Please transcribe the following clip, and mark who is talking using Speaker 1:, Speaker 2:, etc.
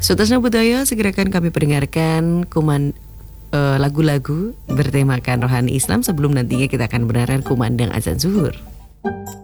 Speaker 1: Sutasna Budaya segera akan kami pendengarkan lagu-lagu bertemakan rohani Islam sebelum nantinya kita akan mendengarkan kumandang azan zuhur.